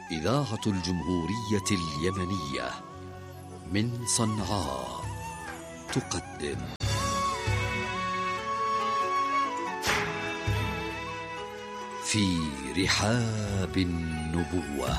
إذاعة الجمهورية اليمنية من صنعاء تقدم في رحاب النبوة.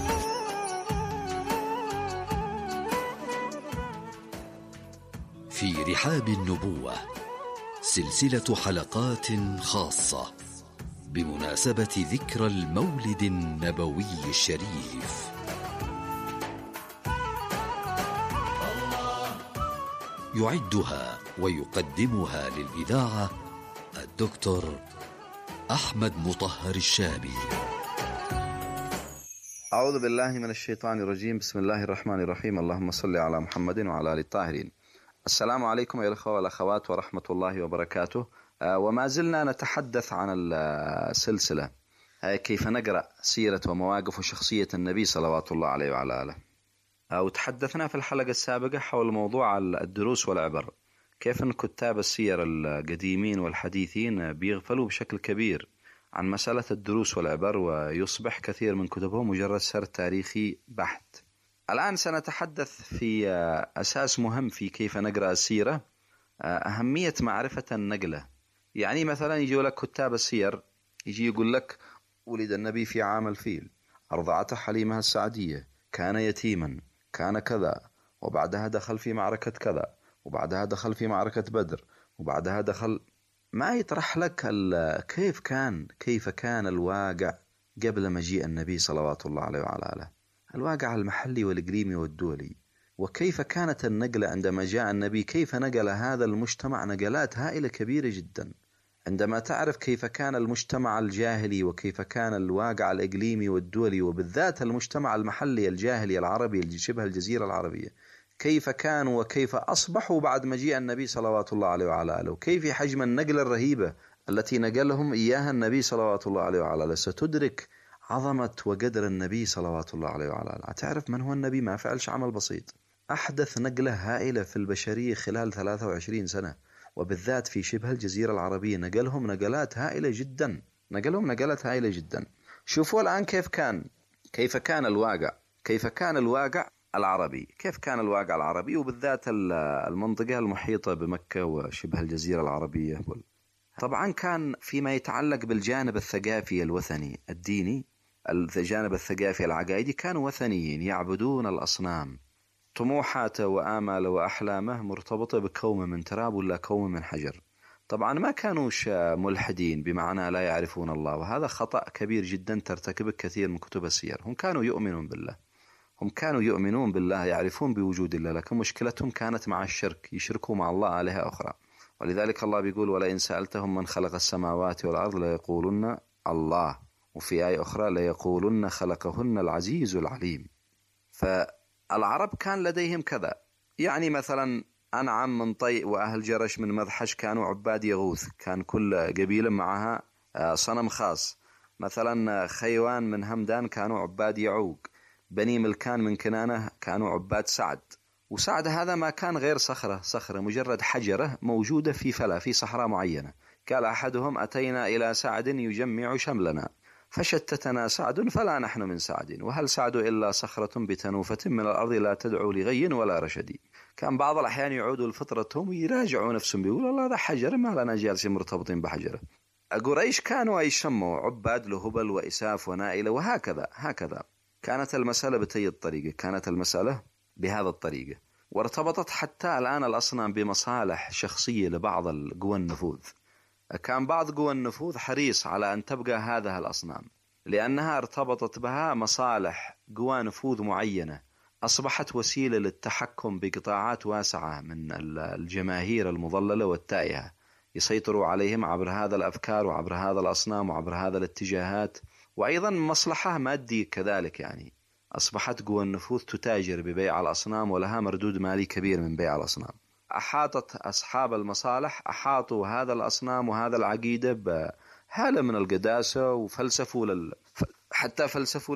في رحاب النبوة سلسلة حلقات خاصة بمناسبة ذكرى المولد النبوي الشريف. يعدها ويقدمها للإذاعة الدكتور أحمد مطهر الشابي. أعوذ بالله من الشيطان الرجيم. بسم الله الرحمن الرحيم. اللهم صل على محمد وعلى آل الطاهرين. السلام عليكم أيها الأخوة والأخوات ورحمة الله وبركاته. وما زلنا نتحدث عن السلسلة كيف نقرأ سيرة ومواقف وشخصية النبي صلوات الله عليه وعلى آله. وتحدثنا في الحلقة السابقة حول موضوع الدروس والعبر، كيف أن كتاب السير القديمين والحديثين بيغفلوا بشكل كبير عن مسألة الدروس والعبر، ويصبح كثير من كتبهم مجرد سرد تاريخي بحت. الآن سنتحدث في أساس مهم في كيف نقرأ السيرة، أهمية معرفة النقلة. يعني مثلا يجي لك كتاب السير يجي يقول لك ولد النبي في عام الفيل، أرضعته حليمة السعدية، كان يتيما، كان كذا، وبعدها دخل في معركة كذا، وبعدها دخل في معركة بدر، وبعدها دخل. ما يطرح لك كيف كان الواقع قبل مجيء النبي صلوات الله عليه وعلى آله، الواقع المحلي والإقليمي والدولي، وكيف كانت النقلة عندما جاء النبي، كيف نقل هذا المجتمع نقلات هائلة كبيرة جدا. عندما تعرف كيف كان المجتمع الجاهلي وكيف كان الواقع الإقليمي والدولي، وبالذات المجتمع المحلي الجاهلي العربي شبه الجزيرة العربية، كيف كانوا وكيف أصبحوا بعد مجيء النبي صلوات الله عليه وعلى آله، وكيف حجم النقلة الرهيبة التي نقلهم إياها النبي صلوات الله عليه وعلى آله، ستدرك عظمة وقدر النبي صلوات الله عليه وعلى آله. تعرف من هو النبي؟ ما فعلش عمل بسيط، أحدث نقلة هائلة في البشرية خلال 23 سنة، وبالذات في شبه الجزيرة العربية نقلهم نقلات هائلة جدا. شوفوا الآن كيف كان الواقع العربي، وبالذات المنطقة المحيطة بمكة وشبه الجزيرة العربية. طبعا كان فيما يتعلق بالجانب الثقافي الوثني الديني، الجانب الثقافي العقائدي، كانوا وثنيين يعبدون الأصنام، طموحاته وآماله وأحلامه مرتبطة بكوم من تراب ولا كوم من حجر. طبعا ما كانوش ملحدين بمعنى لا يعرفون الله، وهذا خطأ كبير جدا ترتكبه كثير من كتب السير. هم كانوا يؤمنون بالله، يعرفون بوجود الله، لكن مشكلتهم كانت مع الشرك، يشركوا مع الله آلهة أخرى. ولذلك الله بيقول ولئن سألتهم من خلق السماوات والأرض ليقولن الله، وفي آية أخرى ليقولن خلقهن العزيز العليم. فالعرب كان لديهم كذا، يعني مثلا أنعم من طيء وأهل جرش من مذحش كانوا عباد يغوث، كان كل قبيلة معها صنم خاص. مثلا خيوان من همدان كانوا عباد يعوق، بني ملكان من كنانة كانوا عباد سعد. وسعد هذا ما كان غير صخرة مجرد حجرة موجودة في صحراء معينة. قال أحدهم أتينا إلى سعد يجمع شملنا فشتتنا سعد فلا نحن من سعد، وهل سعد إلا صخرة بتنوفة من الأرض لا تدعو لغي ولا رشد. كان بعض الأحيان يعودوا لفطرتهم ويراجعوا نفسهم، بيقول الله هذا حجر، ما لنا جالسين مرتبطين بحجرة. قريش كانوا يسموا عباد لهبل وإساف ونائلة، وهكذا كانت المسألة الطريقة، كانت المسألة بهذا الطريقة. وارتبطت حتى الآن الأصنام بمصالح شخصية لبعض القوى النفوذ. كان بعض قوى النفوذ حريص على أن تبقى هذه الأصنام، لأنها ارتبطت بها مصالح قوى نفوذ معينة، أصبحت وسيلة للتحكم بقطاعات واسعة من الجماهير المضللة والتائهة، يسيطروا عليهم عبر هذا الأفكار وعبر هذا الأصنام وعبر هذا الاتجاهات، وأيضا مصلحة مادية كذلك. يعني أصبحت قوى النفوذ تتاجر ببيع الأصنام، ولها مردود مالي كبير من بيع الأصنام. أحاطت أصحاب المصالح، أحاطوا هذا الأصنام وهذا العقيدة بهالة من القداسة، وفلسفوا حتى فلسفوا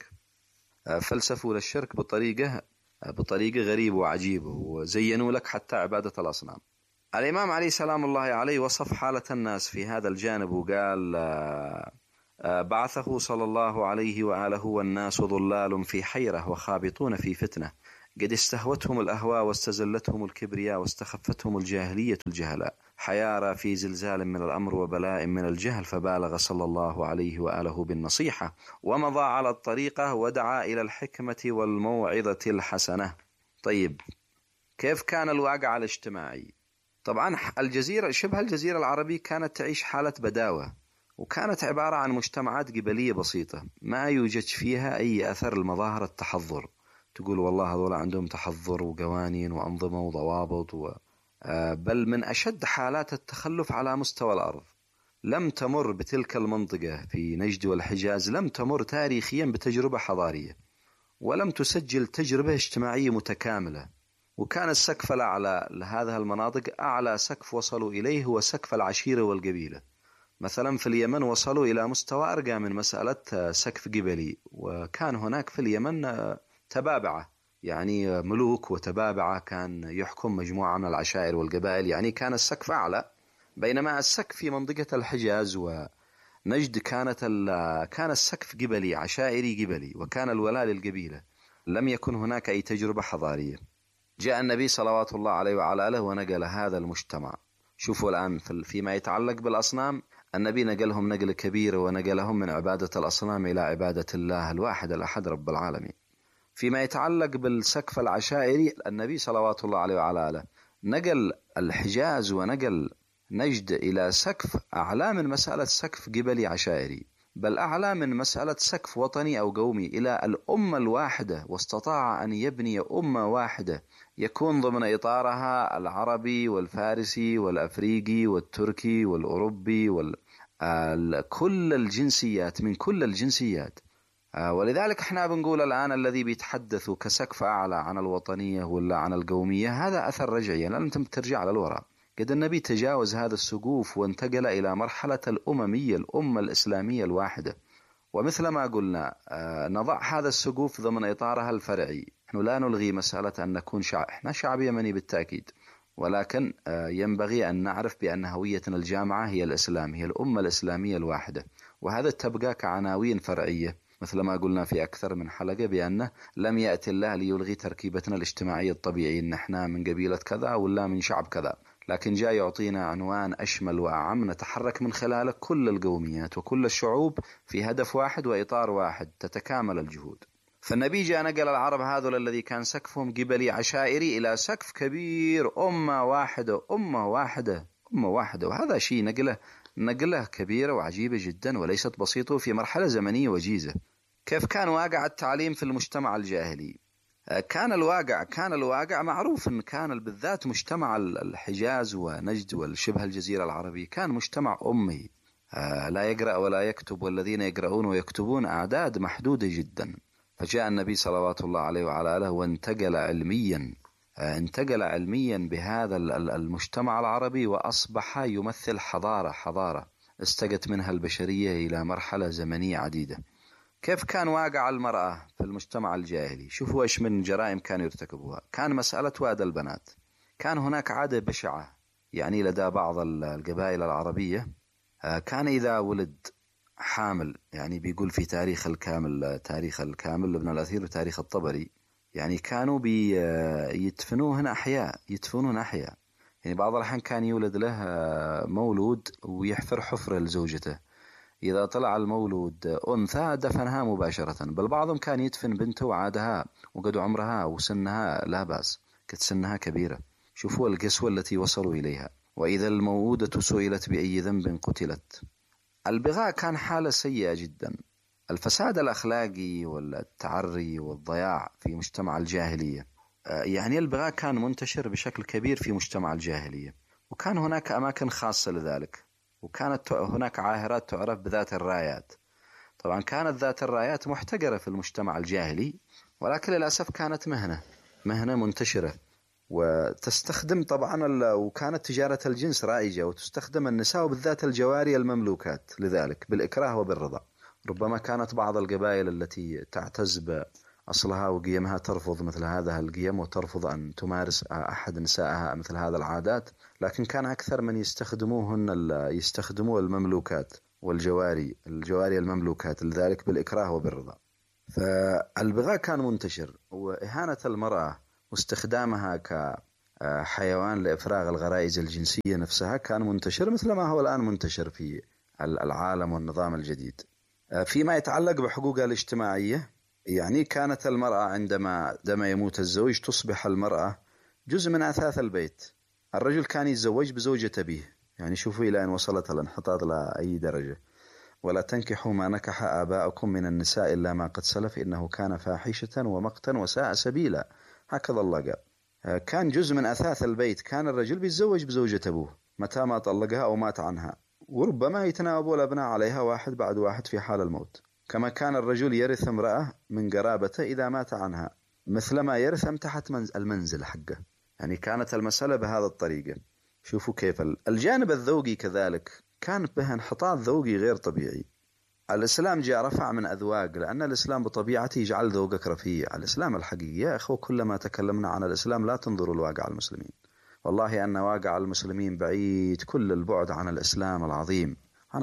للشرك بطريقة غريبة وعجيبة، وزينوا لك حتى عبادة الأصنام. الإمام علي سلام الله عليه وصف حالة الناس في هذا الجانب وقال بعثه صلى الله عليه وآله والناس ضلال في حيرة وخابطون في فتنة، قد استهوتهم الأهواء واستزلتهم الكبرياء واستخفتهم الجاهلية الجهلاء، حيارى في زلزال من الأمر وبلاء من الجهل، فبالغ صلى الله عليه وآله بالنصيحة ومضى على الطريقة ودعا إلى الحكمة والموعظة الحسنة. طيب، كيف كان الواقع الاجتماعي؟ طبعا شبه الجزيرة العربية كانت تعيش حالة بداوة، وكانت عبارة عن مجتمعات قبلية بسيطة ما يوجد فيها أي أثر المظاهر التحضر. تقول والله هذول عندهم تحضر وقوانين وأنظمة وضوابط بل من أشد حالات التخلف على مستوى الأرض. لم تمر بتلك المنطقة في نجد والحجاز، لم تمر تاريخيا بتجربة حضارية، ولم تسجل تجربة اجتماعية متكاملة. وكان السقف الأعلى لهذه المناطق، أعلى سقف وصلوا إليه هو سقف العشيرة والقبيلة. مثلا في اليمن وصلوا إلى مستوى أرقى من مسألة سقف قبلي، وكان هناك في اليمن تبابعة، يعني ملوك وتبابعة كان يحكم مجموعة من العشائر والقبائل، يعني كان السقف أعلى. بينما السقف في منطقة الحجاز ونجد كان السقف قبلي عشائري قبلي، وكان الولاء للقبيلة. لم يكن هناك أي تجربة حضارية. جاء النبي صلوات الله عليه وعلى آله ونقل هذا المجتمع. شوفوا الآن فيما يتعلق بالأصنام، النبي نقلهم نقل كبير، ونقلهم من عبادة الأصنام إلى عبادة الله الواحد الأحد رب العالمين. فيما يتعلق بالسقف العشائري، النبي صلوات الله عليه وعلى آله نقل الحجاز ونقل نجد إلى سقف أعلى من مسألة سقف قبلي عشائري، بل أعلى من مسألة سقف وطني أو قومي، إلى الأمة الواحدة. واستطاع أن يبني أمة واحدة يكون ضمن إطارها العربي والفارسي والأفريقي والتركي والأوروبي كل الجنسيات، من كل الجنسيات. ولذلك احنا بنقول الآن الذي بيتحدث كسقف أعلى عن الوطنية ولا عن القومية، هذا أثر رجعي، لأن أنت ترجع للوراء. قد النبي تجاوز هذا السقوف وانتقل إلى مرحلة الأممية، الأمة الإسلامية الواحدة. ومثل ما قلنا نضع هذا السقوف ضمن إطارها الفرعي. نحن لا نلغي مسألة أن نكون احنا شعب يمني بالتأكيد، ولكن ينبغي أن نعرف بأن هويتنا الجامعة هي الإسلام، هي الأمة الإسلامية الواحدة. وهذا تبقى كعناوين فرعية، مثل ما قلنا في أكثر من حلقة بأنه لم يأتي الله ليلغي تركيبتنا الاجتماعية الطبيعية، إن احنا من قبيلة كذا ولا من شعب كذا، لكن جاء يعطينا عنوان أشمل وأعم نتحرك من خلاله كل القوميات وكل الشعوب في هدف واحد وإطار واحد، تتكامل الجهود. فالنبي جاء نقل العرب هذول الذي كان سقفهم قبلي عشائري إلى سقف كبير، أمة واحدة أمة واحدة أمة واحدة. وهذا شيء نقلة كبيرة وعجيبة جدا وليست بسيطة في مرحلة زمنية وجيزة. كيف كان واقع التعليم في المجتمع الجاهلي؟ كان الواقع معروف أن كان بالذات مجتمع الحجاز ونجد والشبه الجزيرة العربية كان مجتمع أمي، لا يقرأ ولا يكتب، والذين يقرؤون ويكتبون أعداد محدودة جدا. فجاء النبي صلوات الله عليه وعلى آله وانتقل علميا بهذا المجتمع العربي، وأصبح يمثل حضارة استقت منها البشرية إلى مرحلة زمنية عديدة. كيف كان واقع المرأة في المجتمع الجاهلي؟ شوفوا إيش من جرائم كانوا يرتكبوها. كان مسألة وأد البنات، كان هناك عادة بشعة يعني لدى بعض القبائل العربية، كان إذا ولد حامل، يعني بيقول في تاريخ الكامل لابن الأثير وتاريخ الطبري، يعني كانوا يدفنون أحياء. يعني بعض الأحيان كان يولد له مولود ويحفر حفرة لزوجته، إذا طلع المولود أنثى دفنها مباشرة. بل بعضهم كان يدفن بنته وعادها وقد عمرها وسنها لا بأس، كانت سنها كبيرة. شوفوا القسوة التي وصلوا إليها. وإذا الموءودة سئلت بأي ذنب قتلت. البغاء كان حالة سيئة جدا. الفساد الأخلاقي والتعري والضياع في مجتمع الجاهلية، يعني البغاء كان منتشر بشكل كبير في مجتمع الجاهلية، وكان هناك أماكن خاصة لذلك، وكانت هناك عاهرات تعرف بذات الرايات. طبعا كانت ذات الرايات محتقرة في المجتمع الجاهلي، ولكن للأسف كانت مهنة منتشرة، وتستخدم طبعا وكانت تجارة الجنس رائجة، وتستخدم النساء وبالذات الجواري المملوكات لذلك بالإكراه وبالرضا. ربما كانت بعض القبائل التي تعتز بأصلها وقيمها ترفض مثل هذا القيم، وترفض أن تمارس أحد نسائها مثل هذا العادات، لكن كان أكثر من يستخدموه المملوكات، والجواري المملوكات، لذلك بالإكراه وبالرضا. فالبغاء كان منتشر، وإهانة المرأة واستخدامها كحيوان لإفراغ الغرائز الجنسية نفسها كان منتشر، مثل ما هو الآن منتشر في العالم والنظام الجديد. فيما يتعلق بحقوقها الاجتماعية، يعني كانت المرأة عندما يموت الزوج تصبح المرأة جزء من أثاث البيت. الرجل كان يتزوج بزوجة أبيه، يعني شوفوا إلى أن وصلت الانحطاط لأي درجة. ولا تنكحوا ما نكح آباؤكم من النساء إلا ما قد سلف إنه كان فاحشة ومقتا وساء سبيلا، هكذا الله قال. كان جزء من أثاث البيت، كان الرجل بيتزوج بزوجة أبوه متى ما طلقها أو مات عنها، وربما يتناوب الأبناء عليها واحد بعد واحد في حال الموت. كما كان الرجل يرث امرأة من قرابته إذا مات عنها، مثلما يرث أمتحة المنزل حقه. يعني كانت المسألة بهذا الطريقة. شوفوا كيف الجانب الذوقي كذلك كان به انحطاط ذوقي غير طبيعي. الإسلام جاء رفع من أذواق، لأن الإسلام بطبيعته يجعل ذوقك رفيع. الإسلام الحقيقي يا أخوة، كلما تكلمنا عن الإسلام لا تنظروا لواقع المسلمين، والله أن واقع المسلمين بعيد كل البعد عن الإسلام العظيم، عن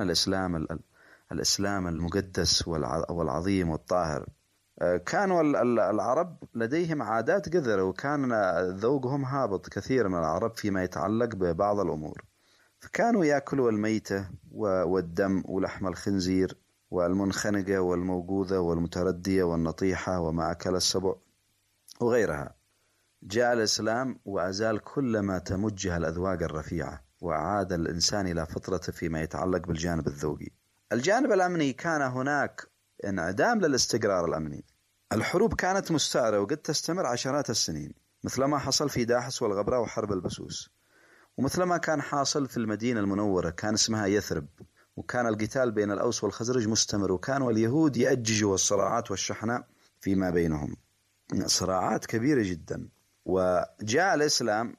الإسلام المقدس والعظيم والطاهر. كانوا العرب لديهم عادات قذرة، وكان ذوقهم هابط كثير من العرب فيما يتعلق ببعض الأمور. فكانوا يأكلوا الميتة والدم ولحم الخنزير والمنخنقة والموقوذة والمتردية والنطيحة وما أكل السبع وغيرها. جاء الإسلام وأزال كل ما تمجها الأذواق الرفيعة، وعاد الإنسان إلى فطرته فيما يتعلق بالجانب الذوقي. الجانب الأمني كان هناك انعدام للاستقرار الأمني. الحروب كانت مستعرة وقد تستمر عشرات السنين، مثل ما حصل في داحس والغبراء وحرب البسوس، ومثل ما كان حاصل في المدينة المنورة كان اسمها يثرب، وكان القتال بين الأوس والخزرج مستمر، وكانوا اليهود يأججوا الصراعات والشحناء فيما بينهم، صراعات كبيرة جدا. وجاء الإسلام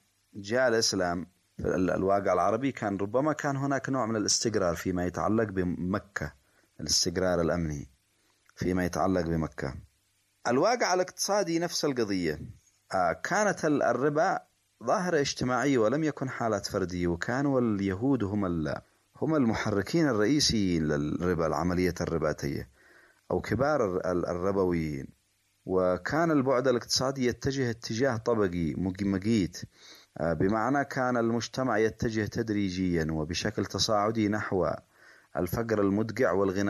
في الواقع العربي كان ربما كان هناك نوع من الاستقرار فيما يتعلق بمكة، الاستقرار الأمني فيما يتعلق بمكة. الواقع الاقتصادي نفس القضية. كانت الربا ظاهرة اجتماعية ولم يكن حالات فردية، وكانوا اليهود هم المحركين الرئيسيين للربا، العملية الرباتية أو كبار الربويين. وكان البعد الاقتصادي يتجه اتجاه طبقي مقيت، بمعنى كان المجتمع يتجه تدريجيا وبشكل تصاعدي نحو الفقر المدقع والغنى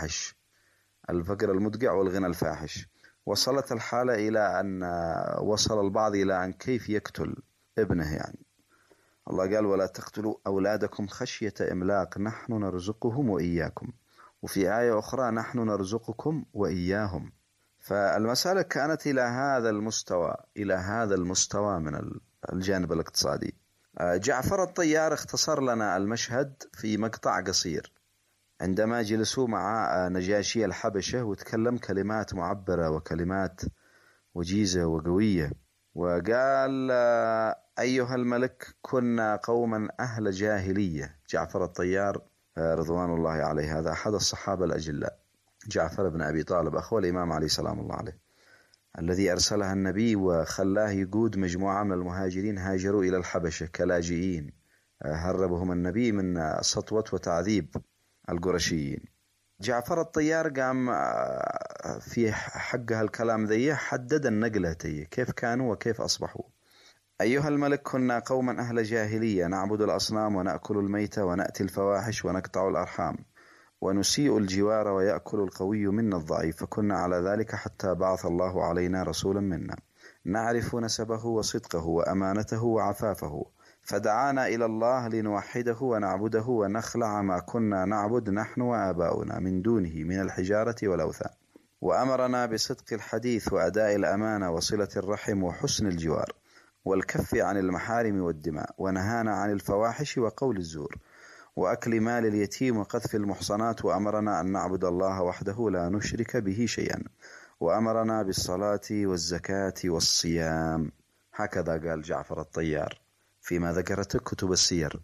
الفاحش. وصلت الحالة إلى أن وصل البعض إلى أن كيف يقتل ابنه. يعني الله قال ولا تقتلوا أولادكم خشية إملاق نحن نرزقهم وإياكم، وفي آية أخرى نحن نرزقكم وإياهم. فالمسألة كانت إلى هذا المستوى من الجانب الاقتصادي. جعفر الطيار اختصر لنا المشهد في مقطع قصير عندما جلسوا مع نجاشي الحبشة، وتكلم كلمات معبرة وكلمات وجيزة وقوية، وقال أيها الملك كنا قوما أهل جاهلية. جعفر الطيار رضوان الله عليه هذا أحد الصحابة الأجلاء، جعفر بن أبي طالب أخو الإمام علي سلام الله عليه، الذي أرسلها النبي وخلاه يقود مجموعة من المهاجرين هاجروا إلى الحبشة كلاجئين، هربهم النبي من سطوة وتعذيب القرشيين. جعفر الطيار قام في حقها الكلام ذي، حدد النقلة كيف كانوا وكيف أصبحوا. أيها الملك كنا قوما أهل جاهلية نعبد الأصنام ونأكل الميت ونأتي الفواحش ونقطع الأرحام ونسيء الجوار ويأكل القوي منا الضعيف، فكنا على ذلك حتى بعث الله علينا رسولا منا نعرف نسبه وصدقه وأمانته وعفافه، فدعانا إلى الله لنوحده ونعبده ونخلع ما كنا نعبد نحن وآباؤنا من دونه من الحجارة والأوثان، وأمرنا بصدق الحديث وأداء الأمانة وصلة الرحم وحسن الجوار والكف عن المحارم والدماء، ونهانا عن الفواحش وقول الزور وأكل مال اليتيم وقذف المحصنات، وأمرنا أن نعبد الله وحده لا نشرك به شيئا، وأمرنا بالصلاة والزكاة والصيام. هكذا قال جعفر الطيار فيما ذكرته كتب السير.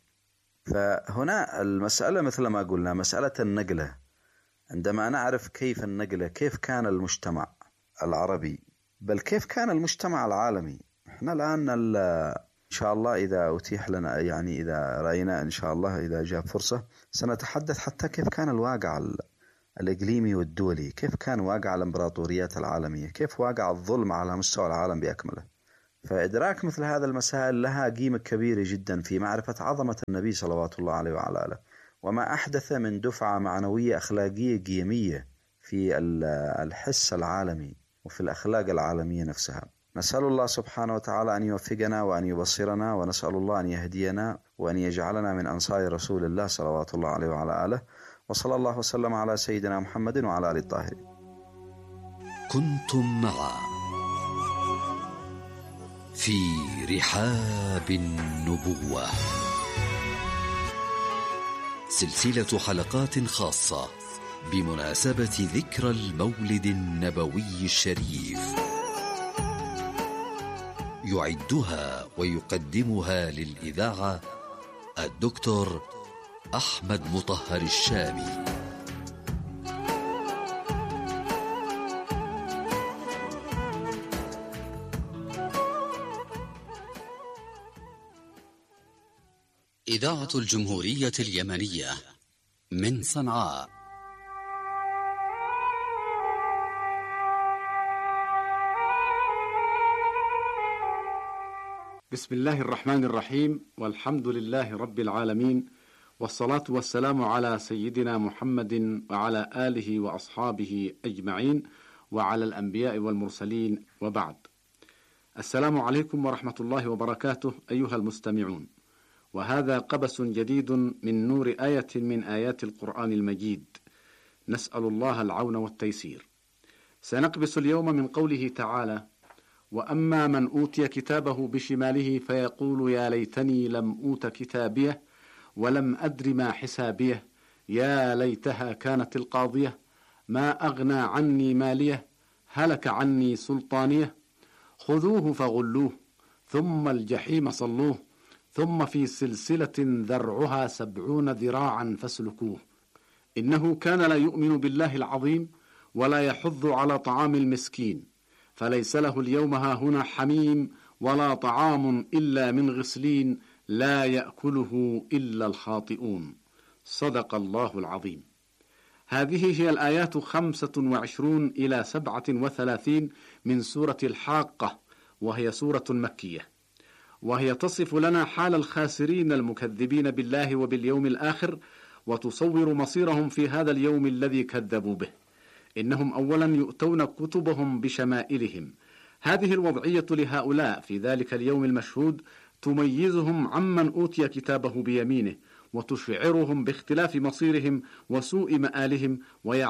فهنا المسألة مثل ما قلنا مسألة النقلة، عندما نعرف كيف النقلة، كيف كان المجتمع العربي، بل كيف كان المجتمع العالمي. احنا الآن إن شاء الله إذا أتيح لنا، يعني إذا رأينا إن شاء الله إذا جاء فرصة سنتحدث حتى كيف كان الواقع الإقليمي والدولي، كيف كان واقع الإمبراطوريات العالمية، كيف واقع الظلم على مستوى العالم بأكمله. فإدراك مثل هذا المسائل لها قيمة كبيرة جدا في معرفة عظمة النبي صلوات الله عليه وعلى آله، وما أحدث من دفعة معنوية أخلاقية قيمية في الحس العالمي وفي الأخلاق العالمية نفسها. نسأل الله سبحانه وتعالى أن يوفقنا وأن يبصرنا، ونسأل الله أن يهدينا وأن يجعلنا من أنصار رسول الله صلوات الله عليه وعلى آله. وصلى الله وسلم على سيدنا محمد وعلى آله الطاهرين. كنتم مع في رحاب النبوة، سلسلة حلقات خاصة بمناسبة ذكرى المولد النبوي الشريف، يعدها ويقدمها للإذاعة الدكتور أحمد مطهر الشامي. إذاعة الجمهورية اليمنية من صنعاء. بسم الله الرحمن الرحيم، والحمد لله رب العالمين، والصلاة والسلام على سيدنا محمد وعلى آله وأصحابه أجمعين، وعلى الأنبياء والمرسلين، وبعد. السلام عليكم ورحمة الله وبركاته أيها المستمعون، وهذا قبس جديد من نور آية من آيات القرآن المجيد، نسأل الله العون والتيسير. سنقبس اليوم من قوله تعالى: وأما من أوتي كتابه بشماله فيقول يا ليتني لم أوت كتابيه ولم أدر ما حسابيه يا ليتها كانت القاضية ما أغنى عني ماليه هلك عني سلطانيه خذوه فغلوه ثم الجحيم صلوه ثم في سلسلة ذرعها 70 ذراعا فاسلكوه إنه كان لا يؤمن بالله العظيم ولا يحض على طعام المسكين فليس له اليوم هاهنا حميم ولا طعام إلا من غسلين لا يأكله إلا الخاطئون. صدق الله العظيم. هذه هي الآيات 25 إلى 37 من سورة الحاقة، وهي سورة مكية، وهي تصف لنا حال الخاسرين المكذبين بالله وباليوم الآخر، وتصور مصيرهم في هذا اليوم الذي كذبوا به. إنهم أولا يؤتون كتبهم بشمائلهم. هذه الوضعية لهؤلاء في ذلك اليوم المشهود تميزهم عمن أوتي كتابه بيمينه، وتشعرهم باختلاف مصيرهم وسوء مآلهم،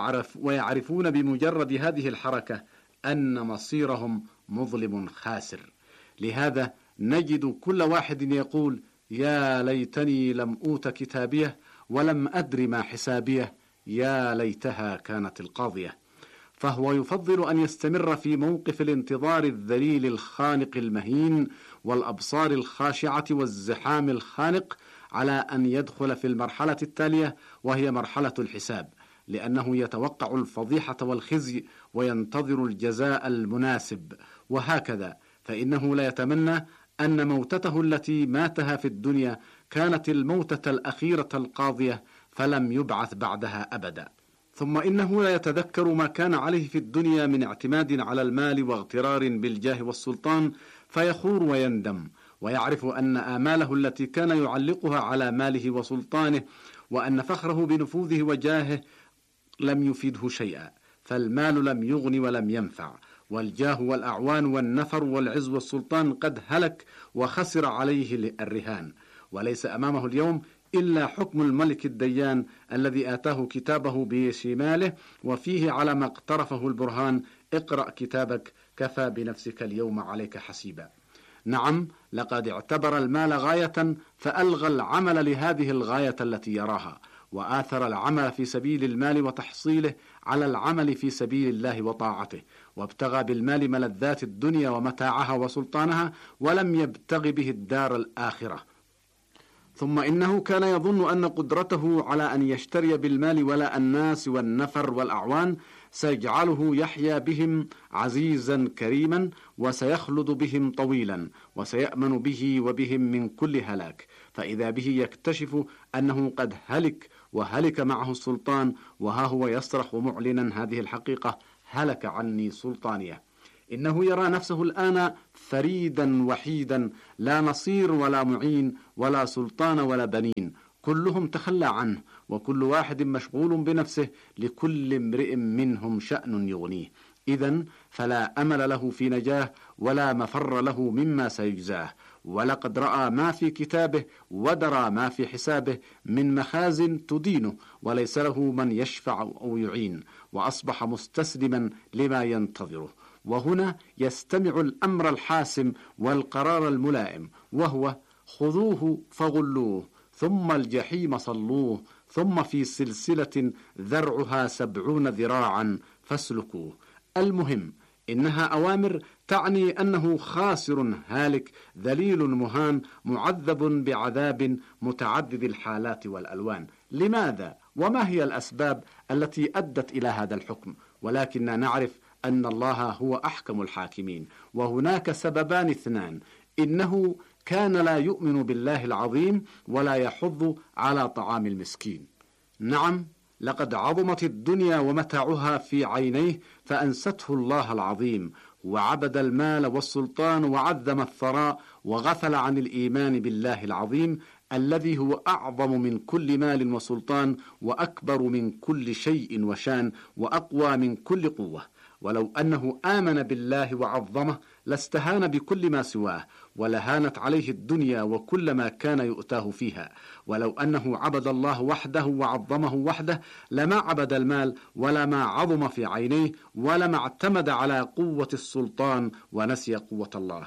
ويعرفون بمجرد هذه الحركة أن مصيرهم مظلم خاسر. لهذا نجد كل واحد يقول يا ليتني لم أوت كتابيه ولم أدر ما حسابيه يا ليتها كانت القاضية. فهو يفضل أن يستمر في موقف الانتظار الذليل الخانق المهين والأبصار الخاشعة والزحام الخانق على أن يدخل في المرحلة التالية، وهي مرحلة الحساب، لأنه يتوقع الفضيحة والخزي وينتظر الجزاء المناسب. وهكذا فإنه لا يتمنى أن موتته التي ماتها في الدنيا كانت الموتة الأخيرة القاضية فلم يبعث بعدها أبدا. ثم إنه لا يتذكر ما كان عليه في الدنيا من اعتماد على المال واغترار بالجاه والسلطان فيخور ويندم، ويعرف أن آماله التي كان يعلقها على ماله وسلطانه وأن فخره بنفوذه وجاهه لم يفيده شيئا، فالمال لم يغن ولم ينفع، والجاه والأعوان والنفر والعز والسلطان قد هلك وخسر عليه الرهان، وليس أمامه اليوم إلا حكم الملك الديان الذي آتاه كتابه بشماله وفيه على ما اقترفه البرهان: اقرأ كتابك كفى بنفسك اليوم عليك حسيبا. نعم، لقد اعتبر المال غاية فألغى العمل لهذه الغاية التي يراها، وآثر العمل في سبيل المال وتحصيله على العمل في سبيل الله وطاعته، وابتغى بالمال ملذات الدنيا ومتاعها وسلطانها، ولم يبتغ به الدار الآخرة. ثم إنه كان يظن أن قدرته على أن يشتري بالمال ولاء الناس والنفر والأعوان سيجعله يحيا بهم عزيزا كريما، وسيخلد بهم طويلا، وسيأمن به وبهم من كل هلاك. فإذا به يكتشف أنه قد هلك وهلك معه السلطان، وها هو يصرخ معلنا هذه الحقيقة: هلك عني سلطانية. إنه يرى نفسه الآن فريدا وحيدا، لا نصير ولا معين ولا سلطان ولا بنين، كلهم تخلى عنه، وكل واحد مشغول بنفسه، لكل امرئ منهم شأن يغنيه. إذن فلا أمل له في نجاه، ولا مفر له مما سيجزاه. ولقد رأى ما في كتابه ودرى ما في حسابه من مخازن تدينه، وليس له من يشفع أو يعين، وأصبح مستسلما لما ينتظره. وهنا يستمع الأمر الحاسم والقرار الملائم، وهو: خذوه فغلوه، ثم الجحيم صلوه، ثم في سلسلة ذرعها 70 ذراعا فاسلكوه. المهم إنها أوامر تعني أنه خاسر هالك ذليل مهان معذب بعذاب متعدد الحالات والألوان. لماذا؟ وما هي الأسباب التي أدت إلى هذا الحكم؟ ولكننا نعرف أن الله هو أحكم الحاكمين، وهناك سببان اثنان: إنه كان لا يؤمن بالله العظيم، ولا يحض على طعام المسكين. نعم، لقد عظمت الدنيا ومتاعها في عينيه فأنسته الله العظيم، وعبد المال والسلطان وعظم الثراء، وغفل عن الإيمان بالله العظيم الذي هو أعظم من كل مال وسلطان، وأكبر من كل شيء وشان، وأقوى من كل قوة. ولو أنه آمن بالله وعظمه لاستهان بكل ما سواه، ولهانت عليه الدنيا وكل ما كان يؤتاه فيها. ولو أنه عبد الله وحده وعظمه وحده لما عبد المال، ولا ما عظم في عينيه، ولما اعتمد على قوة السلطان ونسي قوة الله.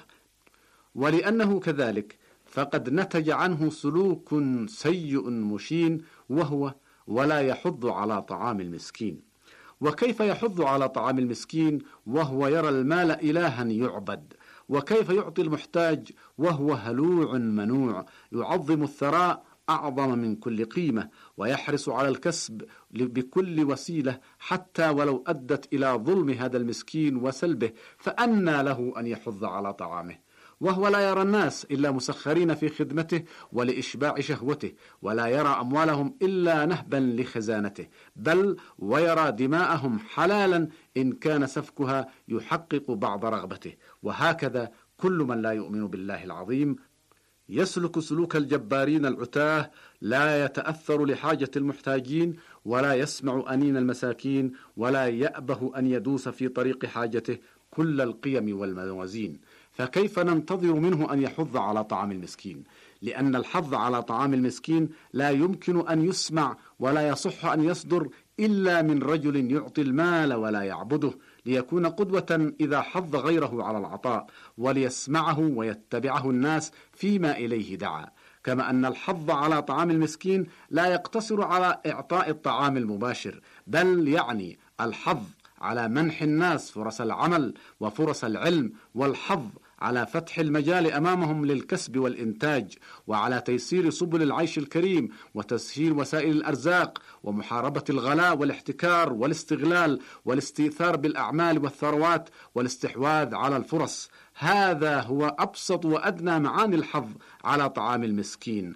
ولأنه كذلك فقد نتج عنه سلوك سيء مشين، وهو: ولا يحض على طعام المسكين. وكيف يحض على طعام المسكين وهو يرى المال إلها يعبد؟ وكيف يعطي المحتاج وهو هلوع منوع؟ يعظم الثراء أعظم من كل قيمة، ويحرص على الكسب بكل وسيلة، حتى ولو أدت إلى ظلم هذا المسكين وسلبه، فأنى له أن يحض على طعامه؟ وهو لا يرى الناس إلا مسخرين في خدمته ولإشباع شهوته، ولا يرى أموالهم إلا نهبا لخزانته، بل ويرى دماءهم حلالا إن كان سفكها يحقق بعض رغبته. وهكذا كل من لا يؤمن بالله العظيم يسلك سلوك الجبارين العتاه، لا يتأثر لحاجة المحتاجين، ولا يسمع أنين المساكين، ولا يأبه أن يدوس في طريق حاجته كل القيم والموازين. فكيف ننتظر منه أن يحض على طعام المسكين؟ لأن الحض على طعام المسكين لا يمكن أن يسمع ولا يصح أن يصدر إلا من رجل يعطي المال ولا يعبده، ليكون قدوة إذا حض غيره على العطاء، وليسمعه ويتبعه الناس فيما إليه دعا. كما أن الحض على طعام المسكين لا يقتصر على إعطاء الطعام المباشر، بل يعني الحض على منح الناس فرص العمل وفرص العلم، والحظ على فتح المجال أمامهم للكسب والإنتاج، وعلى تيسير سبل العيش الكريم، وتسهيل وسائل الأرزاق، ومحاربة الغلاء والاحتكار والاستغلال والاستئثار بالأعمال والثروات والاستحواذ على الفرص. هذا هو أبسط وأدنى معاني الحظ على طعام المسكين.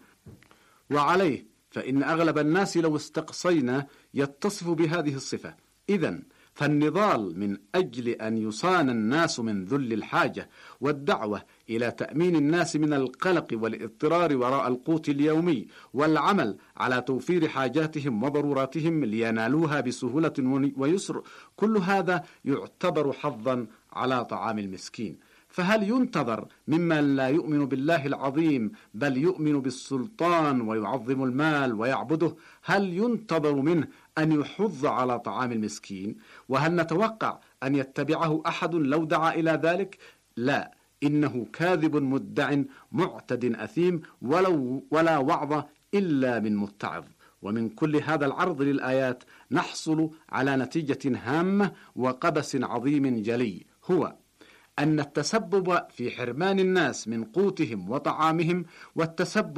وعليه فإن أغلب الناس لو استقصينا يتصف بهذه الصفة. إذن فالنضال من أجل أن يصان الناس من ذل الحاجة، والدعوة إلى تأمين الناس من القلق والاضطرار وراء القوت اليومي، والعمل على توفير حاجاتهم وضروراتهم لينالوها بسهولة ويسر، كل هذا يعتبر حظا على طعام المسكين. فهل ينتظر ممن لا يؤمن بالله العظيم بل يؤمن بالسلطان ويعظم المال ويعبده، هل ينتظر منه أن يحض على طعام المسكين؟ وهل نتوقع أن يتبعه أحد لو دعا إلى ذلك؟ لا، إنه كاذب مدع معتد أثيم، ولا وعظ إلا من متعظ. ومن كل هذا العرض للآيات نحصل على نتيجة هامة وقبس عظيم جلي، هو أن التسبب في حرمان الناس من قوتهم وطعامهم، والتسبب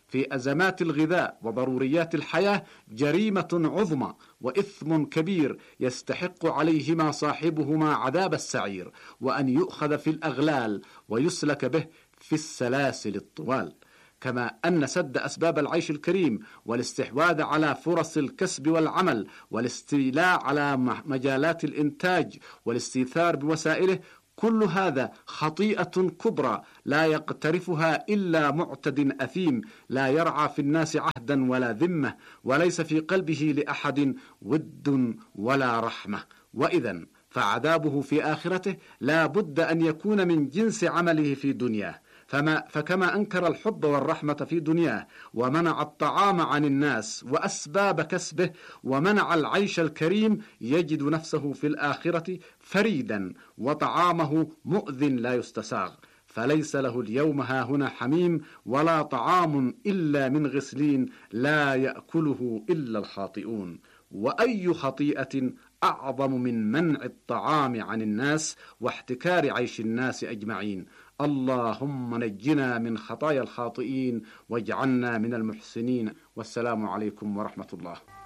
في أزمات الغذاء وضروريات الحياة جريمة عظمى وإثم كبير يستحق عليهما صاحبهما عذاب السعير، وأن يؤخذ في الأغلال ويسلك به في السلاسل الطوال. كما أن سد أسباب العيش الكريم والاستحواذ على فرص الكسب والعمل والاستيلاء على مجالات الإنتاج والاستيثار بوسائله، كل هذا خطيئة كبرى لا يقترفها إلا معتد أثيم لا يرعى في الناس عهدا ولا ذمة، وليس في قلبه لأحد ود ولا رحمة. وإذن فعذابه في آخرته لا بد أن يكون من جنس عمله في دنياه. فكما أنكر الحب والرحمة في دنياه ومنع الطعام عن الناس وأسباب كسبه ومنع العيش الكريم، يجد نفسه في الآخرة فريدا وطعامه مؤذ لا يستساغ، فليس له اليوم هاهنا حميم ولا طعام إلا من غسلين لا يأكله إلا الخاطئون. وأي خطيئة أعظم من منع الطعام عن الناس واحتكار عيش الناس أجمعين. اللهم نجنا من خطايا الخاطئين واجعلنا من المحسنين. والسلام عليكم ورحمة الله.